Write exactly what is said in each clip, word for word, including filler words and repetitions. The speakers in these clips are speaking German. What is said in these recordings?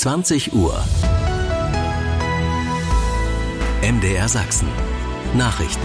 zwanzig Uhr. M D R Sachsen. Nachrichten.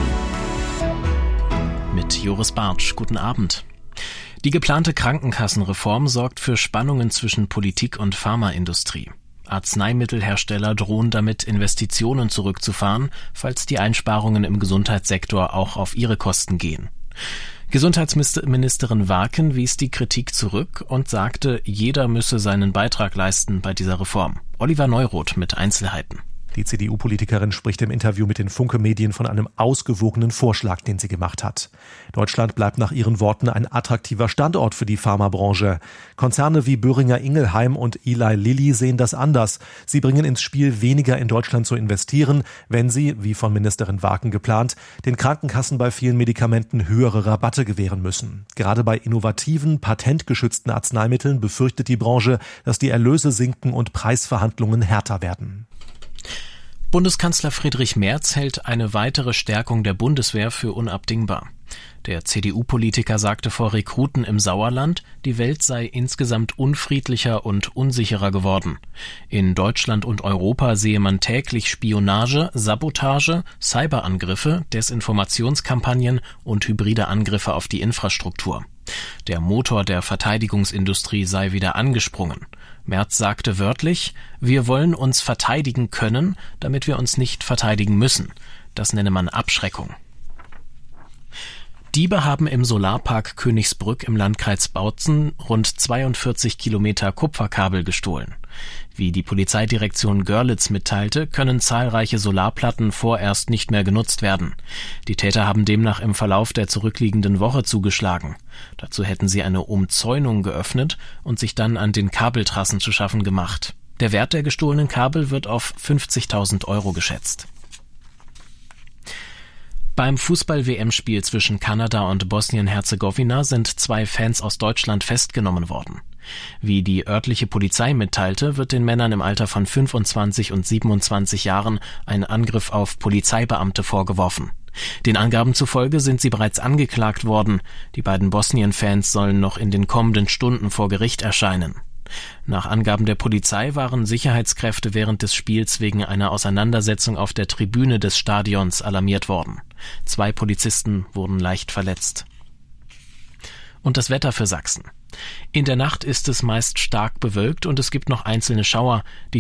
Mit Joris Bartsch. Guten Abend. Die geplante Krankenkassenreform sorgt für Spannungen zwischen Politik und Pharmaindustrie. Arzneimittelhersteller drohen damit, Investitionen zurückzufahren, falls die Einsparungen im Gesundheitssektor auch auf ihre Kosten gehen. Gesundheitsministerin Warken wies die Kritik zurück und sagte, jeder müsse seinen Beitrag leisten bei dieser Reform. Oliver Neuroth mit Einzelheiten. Die C D U-Politikerin spricht im Interview mit den Funke-Medien von einem ausgewogenen Vorschlag, den sie gemacht hat. Deutschland bleibt nach ihren Worten ein attraktiver Standort für die Pharmabranche. Konzerne wie Boehringer Ingelheim und Eli Lilly sehen das anders. Sie bringen ins Spiel, weniger in Deutschland zu investieren, wenn sie, wie von Ministerin Warken geplant, den Krankenkassen bei vielen Medikamenten höhere Rabatte gewähren müssen. Gerade bei innovativen, patentgeschützten Arzneimitteln befürchtet die Branche, dass die Erlöse sinken und Preisverhandlungen härter werden. Bundeskanzler Friedrich Merz hält eine weitere Stärkung der Bundeswehr für unabdingbar. Der C D U-Politiker sagte vor Rekruten im Sauerland, die Welt sei insgesamt unfriedlicher und unsicherer geworden. In Deutschland und Europa sehe man täglich Spionage, Sabotage, Cyberangriffe, Desinformationskampagnen und hybride Angriffe auf die Infrastruktur. Der Motor der Verteidigungsindustrie sei wieder angesprungen. Merz sagte wörtlich, wir wollen uns verteidigen können, damit wir uns nicht verteidigen müssen. Das nenne man Abschreckung. Diebe haben im Solarpark Königsbrück im Landkreis Bautzen rund zweiundvierzig Kilometer Kupferkabel gestohlen. Wie die Polizeidirektion Görlitz mitteilte, können zahlreiche Solarplatten vorerst nicht mehr genutzt werden. Die Täter haben demnach im Verlauf der zurückliegenden Woche zugeschlagen. Dazu hätten sie eine Umzäunung geöffnet und sich dann an den Kabeltrassen zu schaffen gemacht. Der Wert der gestohlenen Kabel wird auf fünfzigtausend Euro geschätzt. Beim Fußball-W M-Spiel zwischen Kanada und Bosnien-Herzegowina sind zwei Fans aus Deutschland festgenommen worden. Wie die örtliche Polizei mitteilte, wird den Männern im Alter von fünfundzwanzig und siebenundzwanzig Jahren ein Angriff auf Polizeibeamte vorgeworfen. Den Angaben zufolge sind sie bereits angeklagt worden. Die beiden Bosnien-Fans sollen noch in den kommenden Stunden vor Gericht erscheinen. Nach Angaben der Polizei waren Sicherheitskräfte während des Spiels wegen einer Auseinandersetzung auf der Tribüne des Stadions alarmiert worden. Zwei Polizisten wurden leicht verletzt. Und das Wetter für Sachsen. In der Nacht ist es meist stark bewölkt und es gibt noch einzelne Schauer. Die